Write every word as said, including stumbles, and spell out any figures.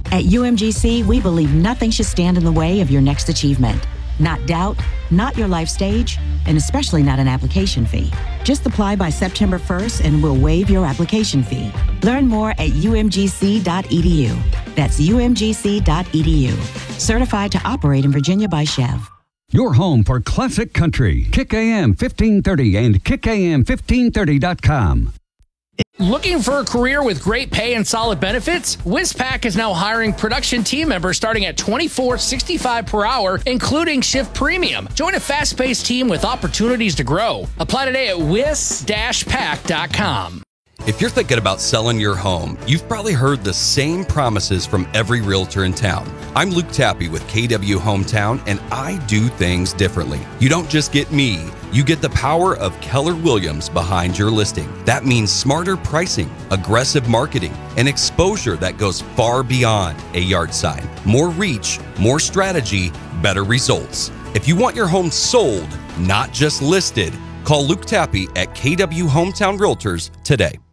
At U M G C, we believe nothing should stand in the way of your next achievement. Not doubt, not your life stage, and especially not an application fee. Just apply by September first and we'll waive your application fee. Learn more at U M G C dot E D U. That's U M G C dot E D U. Certified to operate in Virginia by Chev. Your home for classic country. Kick A M fifteen thirty and kick A M fifteen thirty dot com. Looking for a career with great pay and solid benefits? WizPack is now hiring production team members starting at twenty-four dollars and sixty-five cents per hour, including shift premium. Join a fast-paced team with opportunities to grow. Apply today at wiz dash pack dot com. If you're thinking about selling your home, you've probably heard the same promises from every realtor in town. I'm Luke Tappy with K W Hometown, and I do things differently. You don't just get me, you get the power of Keller Williams behind your listing. That means smarter pricing, aggressive marketing, and exposure that goes far beyond a yard sign. More reach, more strategy, better results. If you want your home sold, not just listed, call Luke Tappy at K W Hometown Realtors today.